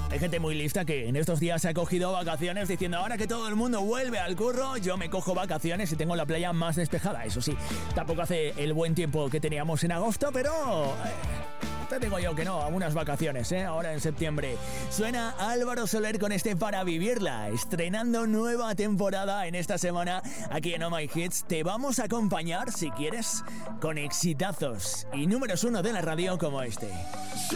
Hay gente muy lista que en estos días se ha cogido vacaciones diciendo ahora que todo el mundo vuelve al curro, yo me cojo vacaciones y tengo la playa más despejada. Eso sí, tampoco hace el buen tiempo que teníamos en agosto, pero... te digo yo que no, a unas vacaciones, ahora en septiembre. Suena Álvaro Soler con este Para Vivirla, estrenando nueva temporada en esta semana aquí en Oh My Hits. Te vamos a acompañar, si quieres, con exitazos y números 1 de la radio como este.